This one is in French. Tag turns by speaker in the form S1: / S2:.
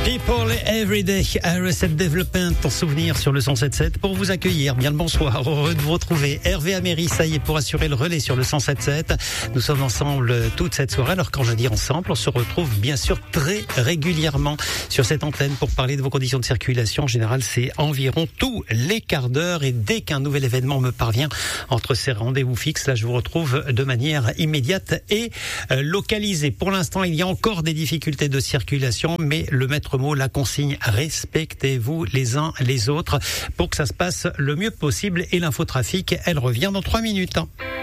S1: People Everyday, RSF Development en souvenir sur le 107.7 pour vous accueillir. Bien le bonsoir, heureux de vous retrouver. Hervé Améry, ça y est, pour assurer le relais sur le 107.7. Nous sommes ensemble toute cette soirée. Alors quand je dis ensemble, on se retrouve bien sûr très régulièrement sur cette antenne pour parler de vos conditions de circulation. En général, c'est environ tous les quarts d'heure et dès qu'un nouvel événement me parvient entre ces rendez-vous fixes, là je vous retrouve de manière immédiate et localisée. Pour l'instant, il y a encore des difficultés de circulation, mais le maître mot, la consigne, respectez-vous les uns les autres pour que ça se passe le mieux possible. Et l'infotrafic, elle revient dans 3 minutes.